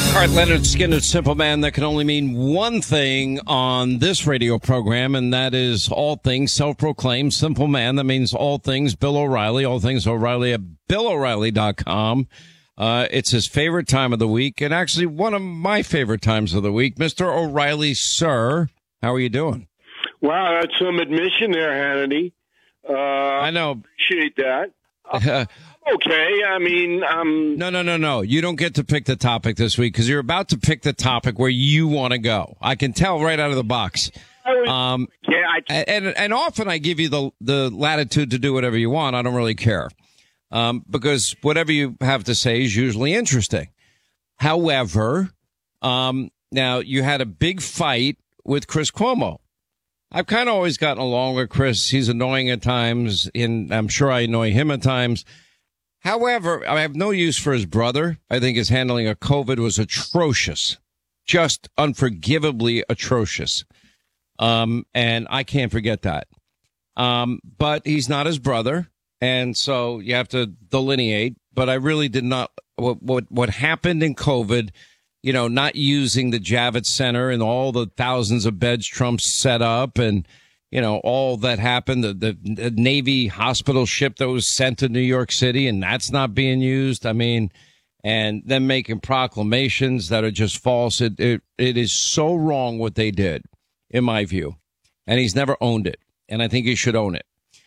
All right, Leonard Skinner, Simple Man, that can only mean one thing on this radio program, and that is all things self-proclaimed Simple Man. That means all things Bill O'Reilly, all things O'Reilly at BillO'Reilly.com. It's his favorite time of the week, and actually one of my favorite times of the week. Mr. O'Reilly, sir, how are you doing? Wow, that's some admission there, Hannity. I know. Appreciate that. Okay, I mean, No. You don't get to pick the topic this week because you're about to pick the topic where you want to go. I can tell right out of the box. And often I give you the latitude to do whatever you want. I don't really care. Because whatever you have to say is usually interesting. However, now you had a big fight with Chris Cuomo. I've kind of always gotten along with Chris. He's annoying at times, and I'm sure I annoy him at times. However, I have no use for his brother. I think his handling of COVID was atrocious, just unforgivably atrocious. And I can't forget that. But he's not his brother. And so you have to delineate. But I really did not. What happened in COVID, you know, not using the Javits Center and all the thousands of beds Trump set up and, you know, all that happened, the Navy hospital ship that was sent to New York City, and that's not being used. I mean, and then making proclamations that are just false. It is so wrong what they did, in my view. And he's never owned it. And I think he should own it.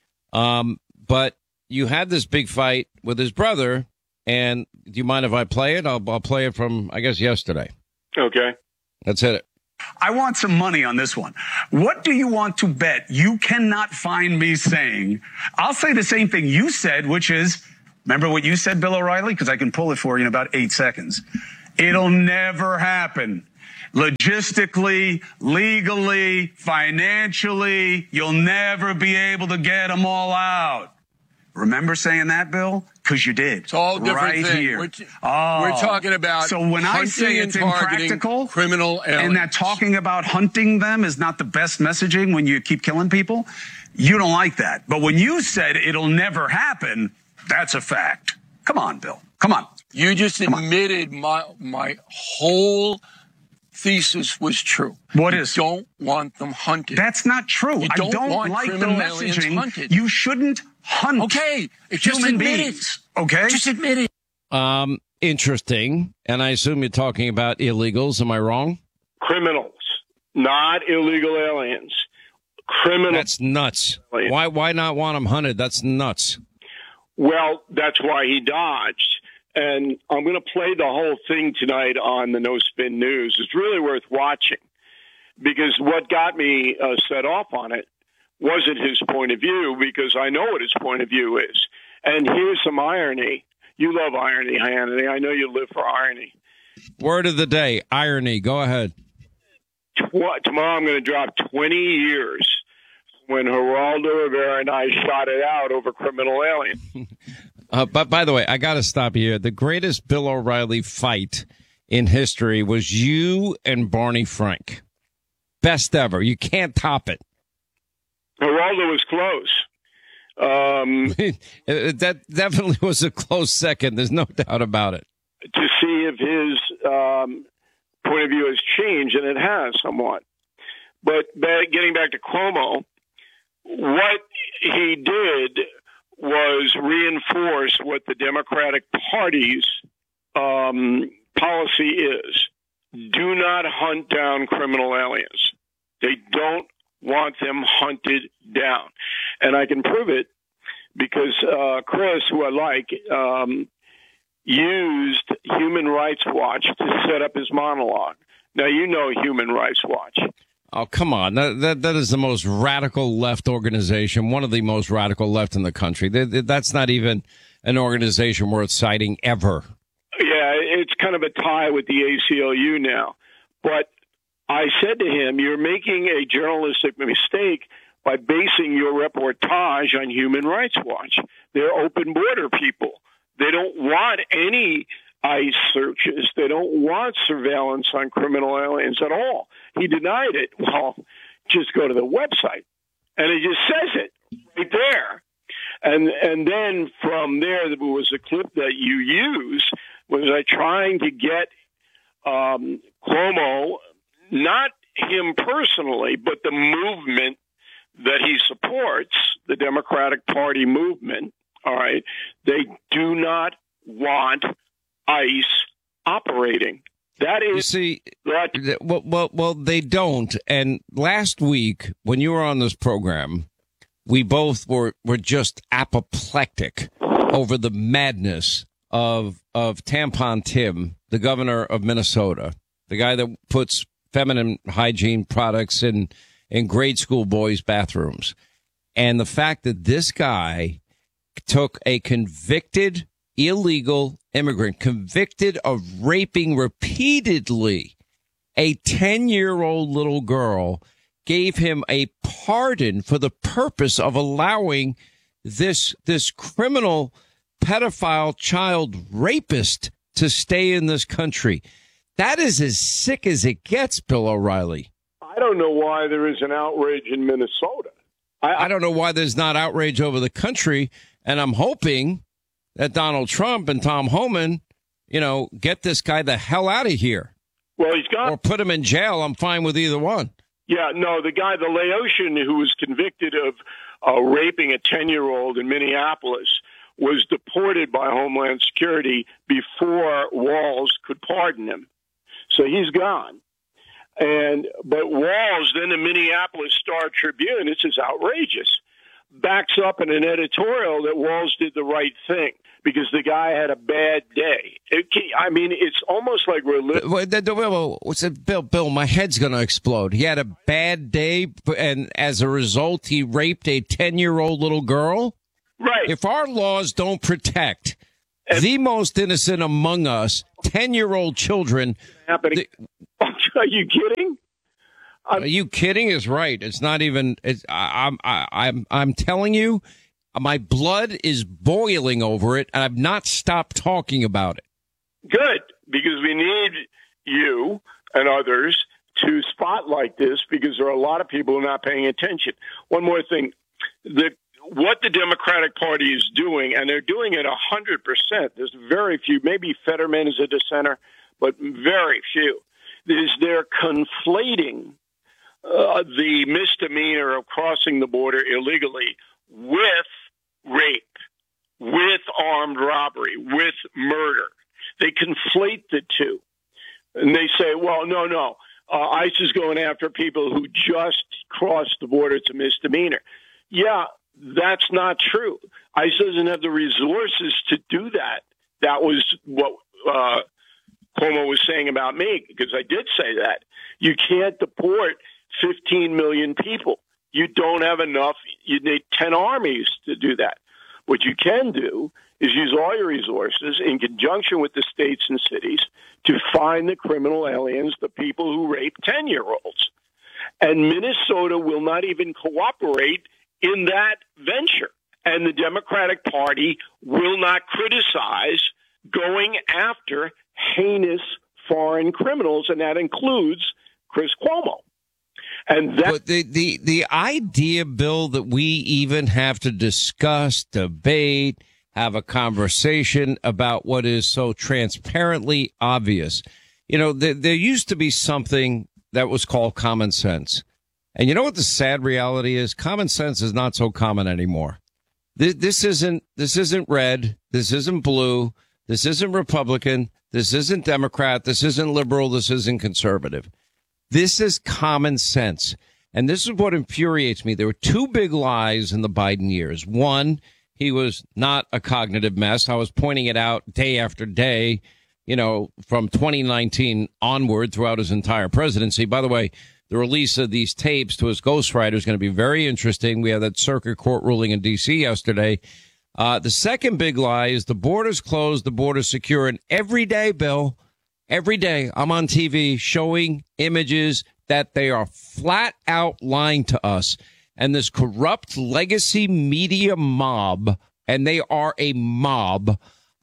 But you had this big fight with his brother. And do you mind if I play it? I'll play it from, I guess, yesterday. Okay. Let's hit it. I want some money on this one. What do you want to bet? You cannot find me saying, I'll say the same thing you said, which is, remember what you said, Bill O'Reilly? Because I can pull it for you in about 8 seconds. It'll never happen. Logistically, legally, financially, you'll never be able to get them all out. Remember saying that, Bill? Because you did. It's all different right thing. Here. We're talking about so when I say it's impractical, criminal aliens, and that talking about hunting them is not the best messaging when you keep killing people, you don't like that. But when you said it'll never happen, that's a fact. Come on, Bill. Come on. You just admitted my whole thesis was true. What is? You don't want them hunted. That's not true. You I don't want like the criminal aliens messaging. hunted. You shouldn't hunt. Okay, just human admit beings. it. Okay, just admit it. Interesting. And I assume you're talking about illegals. Am I wrong? Criminals, not illegal aliens. Criminals. That's nuts. Why not want them hunted? That's nuts. Well, that's why he dodged. And I'm going to play the whole thing tonight on the No Spin News. It's really worth watching because what got me set off on it wasn't his point of view, because I know what his point of view is. And here's some irony. You love irony, Hannity. I know you live for irony. Word of the day, irony. Go ahead. Tomorrow I'm going to drop 20 years when Geraldo Rivera and I shot it out over criminal aliens. But by the way, I got to stop you here. The greatest Bill O'Reilly fight in history was you and Barney Frank. Best ever. You can't top it. Geraldo was close. That definitely was a close second. There's no doubt about it. To see if his point of view has changed, and it has somewhat. But getting back to Cuomo, what he did was reinforce what the Democratic Party's policy is. Do not hunt down criminal aliens. They don't want them hunted down. And I can prove it because Chris, who I like, used Human Rights Watch to set up his monologue. Now, you know Human Rights Watch. Oh, come on. That is the most radical left organization, one of the most radical left in the country. That's not even an organization worth citing ever. Yeah, it's kind of a tie with the ACLU now. But I said to him, you're making a journalistic mistake by basing your reportage on Human Rights Watch. They're open border people. They don't want any ICE searches. They don't want surveillance on criminal aliens at all. He denied it. Well, just go to the website. And it just says it right there. And then from there was a clip that you used. Was I trying to get Cuomo, not him personally, but the movement that he supports, the Democratic Party movement, all right, they do not want ICE operating. That is, you see, well, they don't. And last week, when you were on this program, we both were just apoplectic over the madness of Tampon Tim, the governor of Minnesota, the guy that puts feminine hygiene products in grade school boys' bathrooms. And the fact that this guy took a convicted illegal immigrant, convicted of raping repeatedly a 10-year-old little girl, gave him a pardon for the purpose of allowing this criminal pedophile child rapist to stay in this country. That is as sick as it gets, Bill O'Reilly. I don't know why there is an outrage in Minnesota. I don't know why there's not outrage over the country, and I'm hoping that Donald Trump and Tom Homan, get this guy the hell out of here. Well, he's got, or put him in jail. I'm fine with either one. Yeah, no, the guy, the Laotian, who was convicted of raping a 10-year-old in Minneapolis, was deported by Homeland Security before Walz could pardon him. So he's gone. But Walz, then the Minneapolis Star-Tribune, this is outrageous, backs up in an editorial that Walz did the right thing because the guy had a bad day. It's almost like Bill, my head's going to explode. He had a bad day, and as a result, he raped a 10-year-old little girl? Right. If our laws don't protect the most innocent among us, 10-year-old children... Are you kidding? Are you kidding? Is right. It's not even. I'm telling you, my blood is boiling over it, and I've not stopped talking about it. Good, because we need you and others to spotlight this, because there are a lot of people who are not paying attention. One more thing, what the Democratic Party is doing, and they're doing it 100%. There's very few. Maybe Fetterman is a dissenter, but very few. Is they're conflating the misdemeanor of crossing the border illegally with rape, with armed robbery, with murder. They conflate the two. And they say, well, no, ICE is going after people who just crossed the border. It's a misdemeanor. Yeah, that's not true. ICE doesn't have the resources to do that. That was what Cuomo was saying about me, because I did say that. You can't deport 15 million people. You don't have enough. You need 10 armies to do that. What you can do is use all your resources in conjunction with the states and cities to find the criminal aliens, the people who rape 10-year-olds. And Minnesota will not even cooperate in that venture. And the Democratic Party will not criticize going after heinous foreign criminals, and that includes Chris Cuomo. And that, but the idea, Bill, that we even have to discuss, debate, have a conversation about what is so transparently obvious. There used to be something that was called common sense. And you know what the sad reality is? Common sense is not so common anymore. This isn't red. This isn't blue. This isn't Republican. This isn't Democrat. This isn't liberal. This isn't conservative. This is common sense. And this is what infuriates me. There were two big lies in the Biden years. One, he was not a cognitive mess. I was pointing it out day after day, from 2019 onward throughout his entire presidency. By the way, the release of these tapes to his ghostwriter is going to be very interesting. We had that circuit court ruling in D.C. yesterday. The second big lie is the border's closed, the border's secure. And every day, Bill, every day I'm on TV showing images that they are flat out lying to us. And this corrupt legacy media mob, and they are a mob,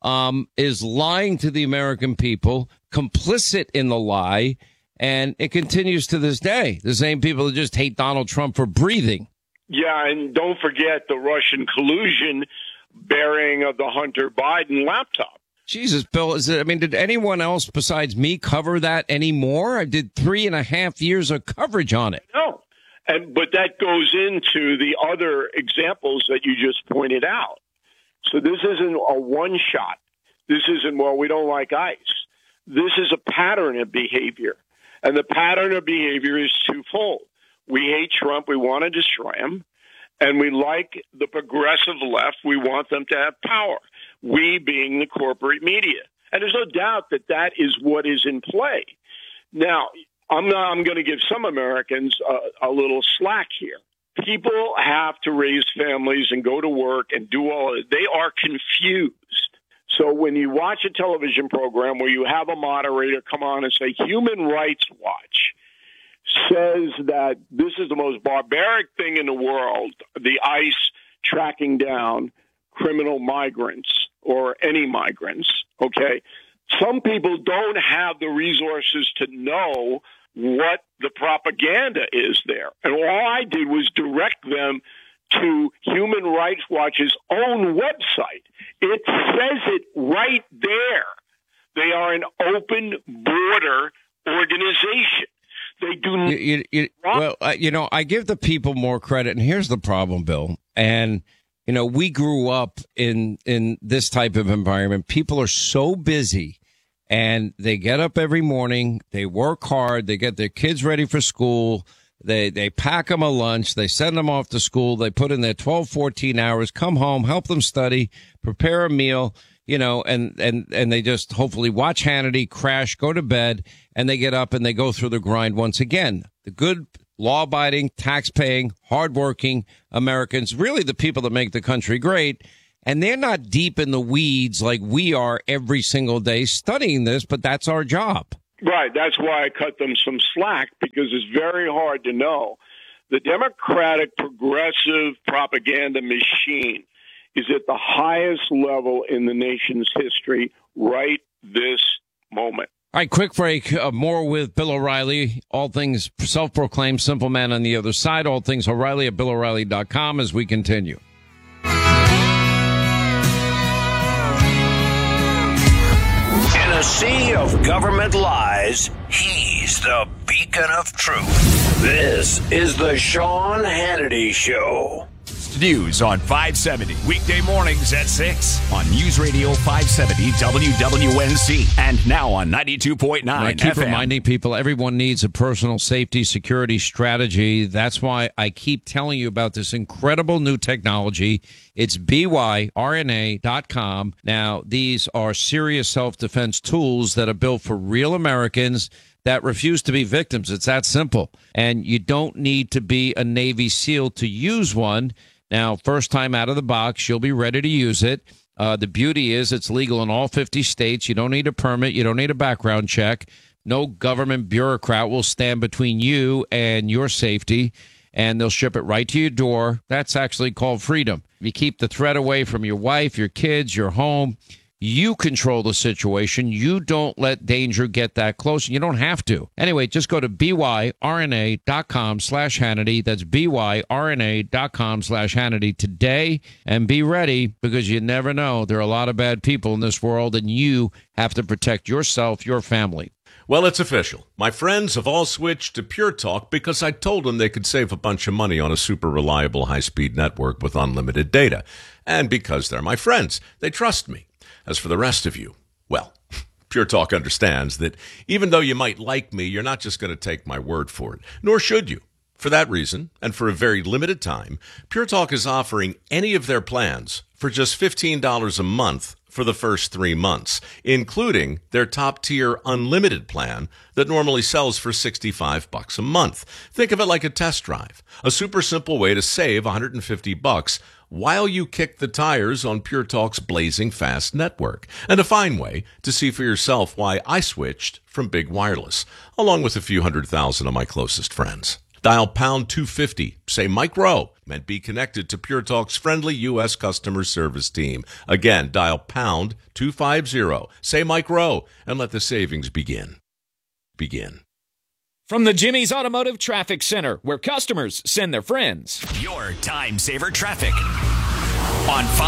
is lying to the American people, complicit in the lie. And it continues to this day. The same people that just hate Donald Trump for breathing. Yeah, and don't forget the Russian collusion bearing of the Hunter Biden laptop. Jesus, Bill, did anyone else besides me cover that anymore? I did 3.5 years of coverage on it. No. But that goes into the other examples that you just pointed out. So this isn't a one shot. This isn't, well, we don't like ICE. This is a pattern of behavior. And the pattern of behavior is twofold. We hate Trump. We want to destroy him. And we like the progressive left. We want them to have power. We being the corporate media. And there's no doubt that that is what is in play. Now, I'm going to give some Americans a little slack here. People have to raise families and go to work and do all of it. They are confused. So when you watch a television program where you have a moderator come on and say, Human Rights Watch says that this is the most barbaric thing in the world, the ICE tracking down criminal migrants or any migrants, okay? Some people don't have the resources to know what the propaganda is there. And all I did was direct them to Human Rights Watch's own website. It says it right there. They are an open border organization. They do not. I give the people more credit, and here's the problem, Bill. And we grew up in this type of environment. People are so busy, and they get up every morning. They work hard. They get their kids ready for school. They pack them a lunch. They send them off to school. They put in their 12, 14 hours, come home, help them study, prepare a meal, and they just hopefully watch Hannity, crash, go to bed, and they get up and they go through the grind once again. The good, law-abiding, tax-paying, hardworking Americans, really the people that make the country great, and they're not deep in the weeds like we are every single day studying this, but that's our job. Right. That's why I cut them some slack, because it's very hard to know. The Democratic progressive propaganda machine is at the highest level in the nation's history right this moment. All right, quick break. More with Bill O'Reilly. All things self-proclaimed simple man on the other side. All things O'Reilly at BillO'Reilly.com as we continue. In a sea of government lies, he's the beacon of truth. This is the Sean Hannity Show. News on 570, weekday mornings at 6 on News Radio 570 WWNC and now on 92.9 I keep FM. reminding people everyone needs a personal safety security strategy. That's why I keep telling you about this incredible new technology. It's BYRNA.com. Now, these are serious self-defense tools that are built for real Americans that refuse to be victims. It's that simple. And you don't need to be a Navy SEAL to use one. Now, first time out of the box, you'll be ready to use it. The beauty is it's legal in all 50 states. You don't need a permit. You don't need a background check. No government bureaucrat will stand between you and your safety, and they'll ship it right to your door. That's actually called freedom. You keep the threat away from your wife, your kids, your home. You control the situation. You don't let danger get that close. You don't have to. Anyway, just go to BYRNA.com/Hannity. That's BYRNA.com/Hannity today and be ready, because you never know. There are a lot of bad people in this world, and you have to protect yourself, your family. Well, it's official. My friends have all switched to Pure Talk because I told them they could save a bunch of money on a super reliable high-speed network with unlimited data. And because they're my friends, they trust me. As for the rest of you, well, Pure Talk understands that even though you might like me, you're not just going to take my word for it, nor should you. For that reason, and for a very limited time, Pure Talk is offering any of their plans for just $15 a month for the first 3 months, including their top-tier unlimited plan that normally sells for $65 a month. Think of it like a test drive, a super simple way to save $150 while you kick the tires on Pure Talk's blazing fast network, and a fine way to see for yourself why I switched from Big Wireless, along with a few 100,000 of my closest friends. Dial pound 250, say Mike Rowe, and be connected to Pure Talk's friendly U.S. customer service team. Again, dial pound 250, say Mike Rowe, and let the savings begin. From the Jimmy's Automotive Traffic Center, where customers send their friends. Your time saver traffic on 5.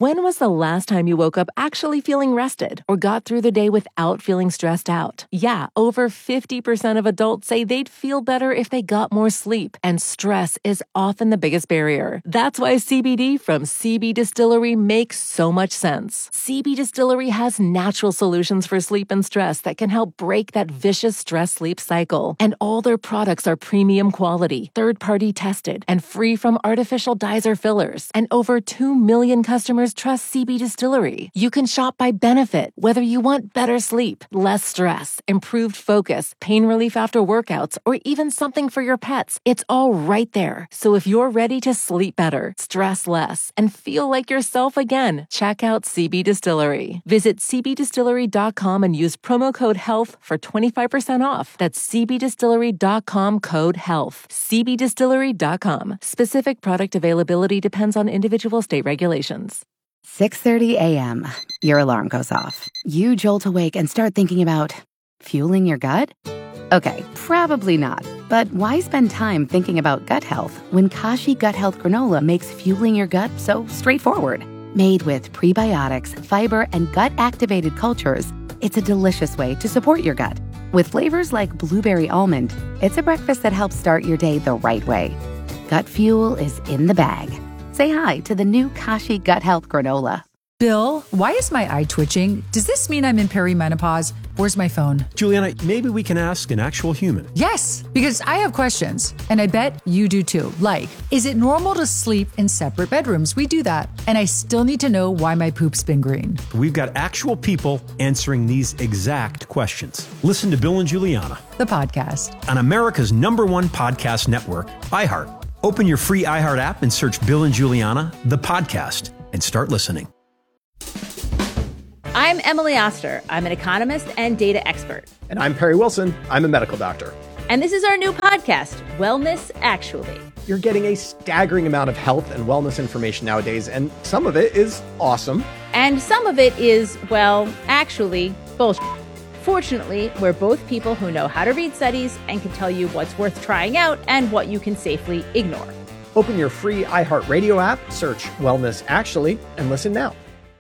When was the last time you woke up actually feeling rested or got through the day without feeling stressed out? Yeah, over 50% of adults say they'd feel better if they got more sleep, and stress is often the biggest barrier. That's why CBD from CB Distillery makes so much sense. CB Distillery has natural solutions for sleep and stress that can help break that vicious stress-sleep cycle. And all their products are premium quality, third-party tested, and free from artificial dyes or fillers. And over 2 million customers trust CB Distillery. You can shop by benefit, whether you want better sleep, less stress, improved focus, pain relief after workouts, or even something for your pets. It's all right there. So if you're ready to sleep better, stress less, and feel like yourself again, check out CB Distillery. Visit cbdistillery.com and use promo code HEALTH for 25% off. That's cbdistillery.com, code HEALTH. cbdistillery.com. Specific product availability depends on individual state regulations. 6:30 a.m. Your alarm goes off. You jolt awake and start thinking about fueling your gut? Okay, probably not. But why spend time thinking about gut health when Kashi Gut Health Granola makes fueling your gut so straightforward? Made with prebiotics, fiber, and gut-activated cultures, it's a delicious way to support your gut. With flavors like blueberry almond, it's a breakfast that helps start your day the right way. Gut fuel is in the bag. Say hi to the new Kashi Gut Health Granola. Bill, why is my eye twitching? Does this mean I'm in perimenopause? Where's my phone? Juliana, maybe we can ask an actual human. Yes, because I have questions, and I bet you do too. Like, is it normal to sleep in separate bedrooms? We do that. And I still need to know why my poop's been green. We've got actual people answering these exact questions. Listen to Bill and Juliana, the podcast, on America's #1 podcast network, iHeart. Open your free iHeart app and search Bill and Juliana, the podcast, and start listening. I'm Emily Oster. I'm an economist and data expert. And I'm Perry Wilson. I'm a medical doctor. And this is our new podcast, Wellness Actually. You're getting a staggering amount of health and wellness information nowadays, and some of it is awesome. And some of it is, well, actually, bullshit. Fortunately, we're both people who know how to read studies and can tell you what's worth trying out and what you can safely ignore. Open your free iHeartRadio app, search Wellness Actually, and listen now.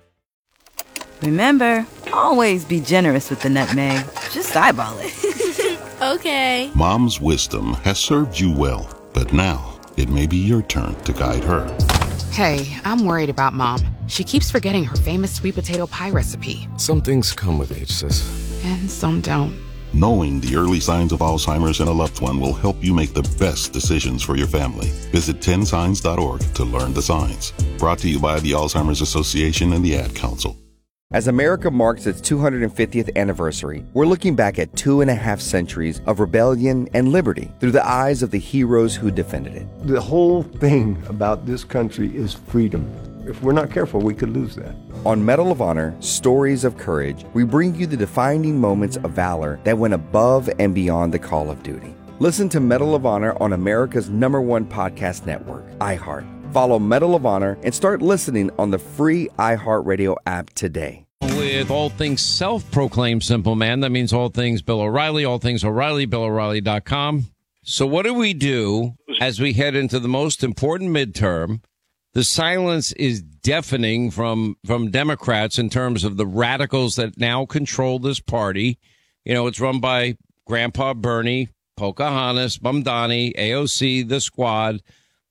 Remember, always be generous with the nutmeg. Just eyeball it. Okay. Mom's wisdom has served you well, but now it may be your turn to guide her. Hey, I'm worried about Mom. She keeps forgetting her famous sweet potato pie recipe. Some things come with age, sis. And some don't. Knowing the early signs of Alzheimer's in a loved one will help you make the best decisions for your family. Visit 10signs.org to learn the signs. Brought to you by the Alzheimer's Association and the Ad Council. As America marks its 250th anniversary, we're looking back at 2.5 centuries of rebellion and liberty through the eyes of the heroes who defended it. The whole thing about this country is freedom. If we're not careful, we could lose that. On Medal of Honor, Stories of Courage, we bring you the defining moments of valor that went above and beyond the call of duty. Listen to Medal of Honor on America's #1 podcast network, iHeart. Follow Medal of Honor and start listening on the free iHeartRadio app today. With all things self-proclaimed simple man, that means all things Bill O'Reilly, all things O'Reilly, BillO'Reilly.com. So what do we do as we head into the most important midterm? The silence is deafening from Democrats in terms of the radicals that now control this party. You know, it's run by Grandpa Bernie, Pocahontas, Mamdani, AOC, the Squad.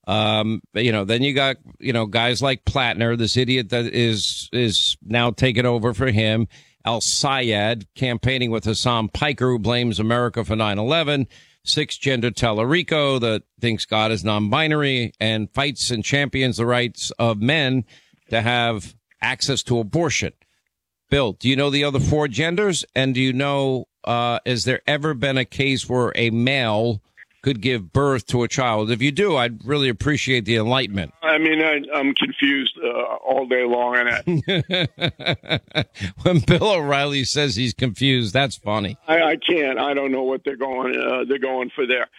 Then you got, guys like Plattner, this idiot that is now taking over for him. Al Sayed campaigning with Hassan Piker, who blames America for 9/11. Six-gender Tallarico that thinks God is non-binary and fights and champions the rights of men to have access to abortion. Bill, do you know the other 4 genders? And do you know, has there ever been a case where a male could give birth to a child? If you do, I'd really appreciate the enlightenment. I mean, I'm confused all day long on that. When Bill O'Reilly says he's confused, that's funny. I can't. I don't know what they're going for there.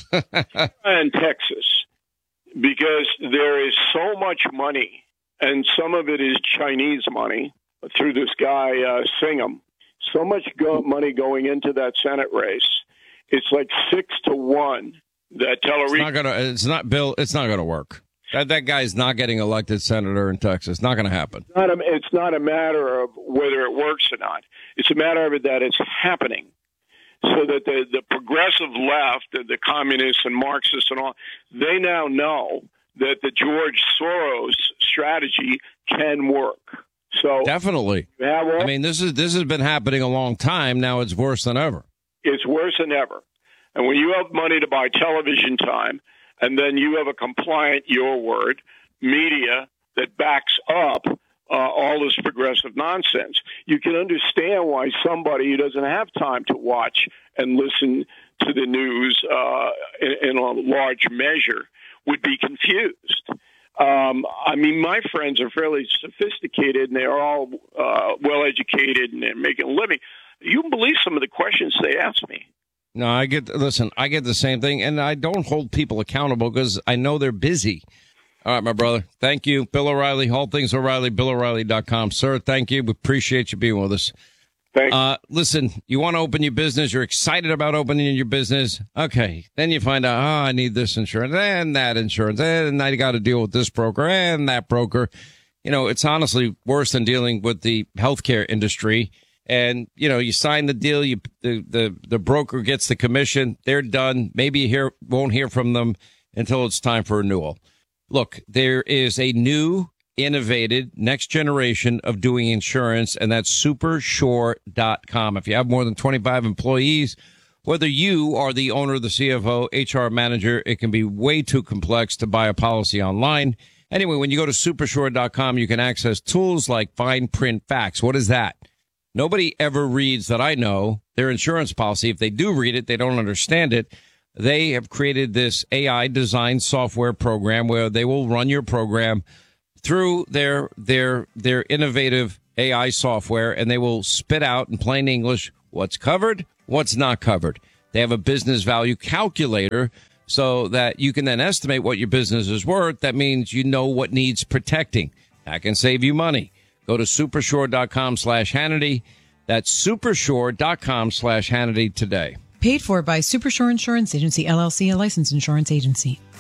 And Texas, because there is so much money, and some of it is Chinese money through this guy Singham. So much money going into that Senate race. It's like 6-1 that Tellerico. It's not going to work. That guy's not getting elected senator in Texas. Not going to happen. It's not a matter of whether it works or not. It's a matter of that it's happening. So that the progressive left, the communists and Marxists and all, they now know that the George Soros strategy can work. So definitely. I mean, this has been happening a long time. Now it's worse than ever. It's worse than ever. And when you have money to buy television time, and then you have a compliant, your word, media that backs up all this progressive nonsense, you can understand why somebody who doesn't have time to watch and listen to the news in a large measure would be confused. I mean, my friends are fairly sophisticated, and they're all well-educated, and they're making a living. You can believe some of the questions they ask me. No, I get the same thing, and I don't hold people accountable because I know they're busy. All right, my brother. Thank you. Bill O'Reilly, All Things O'Reilly, BillO'Reilly.com. Sir, thank you. We appreciate you being with us. Thanks. Listen, you want to open your business. You're excited about opening your business. Okay. Then you find out, I need this insurance and that insurance, and I got to deal with this broker and that broker. You know, it's honestly worse than dealing with the healthcare industry. And, you know, you sign the deal, the broker gets the commission, they're done. Maybe you won't hear from them until it's time for renewal. Look, there is a new, innovative, next generation of doing insurance, and that's Supersure.com. If you have more than 25 employees, whether you are the owner, the CFO, HR manager, it can be way too complex to buy a policy online. Anyway, when you go to Supersure.com, you can access tools like fine print facts. What is that? Nobody ever reads, that I know, their insurance policy. If they do read it, they don't understand it. They have created this AI design software program where they will run your program through their innovative AI software, and they will spit out in plain English what's covered, what's not covered. They have a business value calculator so that you can then estimate what your business is worth. That means you know what needs protecting. That can save you money. Go to Supersure.com/Hannity. That's Supersure.com/Hannity today. Paid for by Supersure Insurance Agency, LLC, a licensed insurance agency.